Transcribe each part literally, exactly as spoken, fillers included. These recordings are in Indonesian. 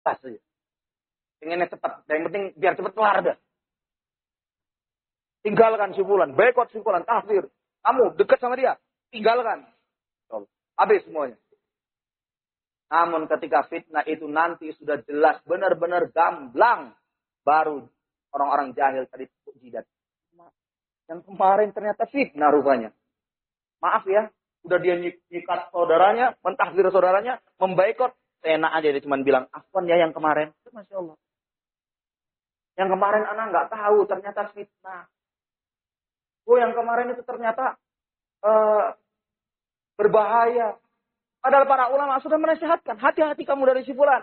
Tas saja. Pengennya cepat. Yang penting biar cepat kelar dah. Tinggalkan si fulan. Boikot si fulan. Kafir. Kamu dekat sama dia. Tinggalkan. Habis semuanya. Namun ketika fitnah itu nanti sudah jelas. Benar-benar gamblang. Baru orang-orang jahil tadi jidat. Yang kemarin ternyata fitnah rupanya. Maaf ya. Udah dia nyikat saudaranya. Mentahdir saudaranya. Memboikot. Enak aja dia cuma bilang. Afwan ya yang kemarin. Itu Masya Allah. Yang kemarin anak nggak tahu. Ternyata fitnah. Oh yang kemarin itu ternyata uh, berbahaya. Padahal para ulama sudah menasihatkan. Hati-hati kamu dari si fulan.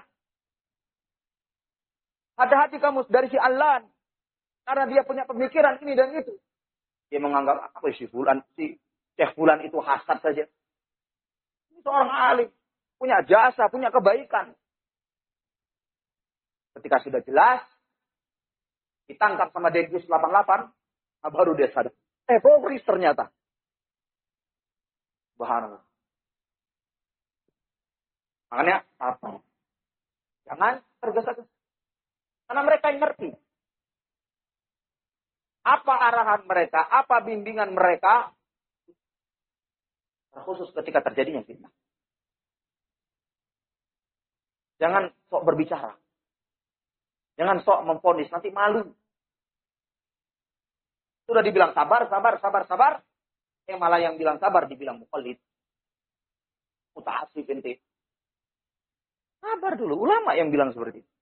Hati-hati kamu dari si Allan. Karena dia punya pemikiran ini dan itu. Dia menganggap apa si fulan. Si Syekh fulan itu hasad saja. Ini seorang alim. Punya jasa, punya kebaikan. Ketika sudah jelas. Ditangkap sama Densus delapan puluh delapan. Baru dia sadar. Teroris ternyata. Subhanallah. Makanya apa? Jangan tergesa-gesa. Karena mereka yang ngerti. Apa arahan mereka, apa bimbingan mereka. Khusus ketika terjadinya fitnah. Jangan sok berbicara. Jangan sok memvonis, nanti malu. Sudah dibilang sabar, sabar, sabar, sabar. Yang malah yang bilang sabar dibilang muqallid. Muta'assif ente. Sabar dulu. Ulama yang bilang seperti itu.